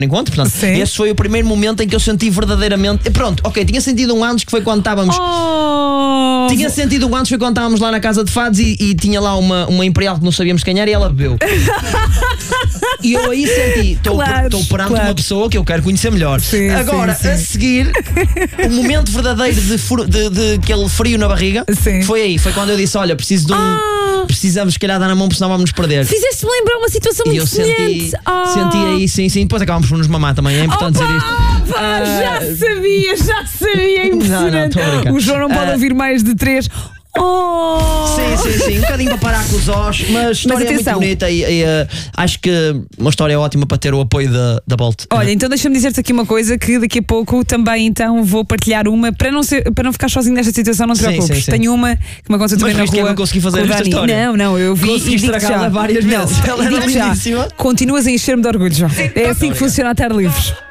encontro, portanto, esse foi o primeiro momento em que eu senti verdadeiramente. Pronto, ok, tinha sentido um antes que foi quando estávamos. Tinha sentido um antes foi quando estávamos lá na casa de fados e tinha lá uma imperial que não sabíamos quem era e ela bebeu. E eu aí senti, estou perante uma pessoa que eu quero conhecer melhor. Agora, a seguir, o momento verdadeiro de aquele frio na barriga foi aí. Foi quando eu disse: olha, preciso de precisamos, se calhar, dar na mão, porque senão vamos nos perder. Fizeste-me lembrar uma situação muito semelhante. Senti aí, sim. Depois acabámos por nos mamar também. É importante dizer isto. Já sabia, impressionante. Não, o João não pode ouvir mais de 3. Sim, um bocadinho para parar com os ossos, mas a história é muito bonita e acho que uma história ótima para ter o apoio da Bolt. Olha, então deixa-me dizer-te aqui uma coisa, que daqui a pouco também então vou partilhar uma, para não ficar sozinho nesta situação, não te preocupes. Tenho uma que me aconteceu também na rua. Eu não consegui fazer esta história. Não, eu vi. Consegui estragá-la várias vezes. Ela era lindíssima. Continuas a encher-me de orgulho, João. É assim que funciona a Estar Livres.